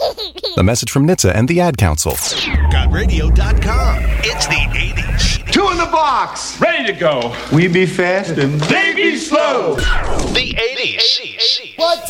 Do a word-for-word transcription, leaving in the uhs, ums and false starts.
The message from N H T S A and the Ad Council. got radio dot com. It's the eighties. Two in the box. Ready to go. We be fast and They be slow. The eighties. What?